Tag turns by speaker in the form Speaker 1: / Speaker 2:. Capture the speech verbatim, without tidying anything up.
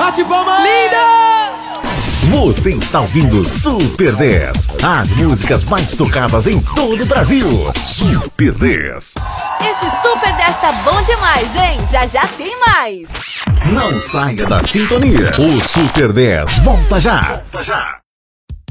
Speaker 1: Bate palma!
Speaker 2: Linda! Você está ouvindo Super dez, as músicas mais tocadas em todo o Brasil. Super dez.
Speaker 3: Esse Super dez tá bom demais, hein? Já já tem mais.
Speaker 2: Não saia da sintonia. O Super dez volta já. Volta já.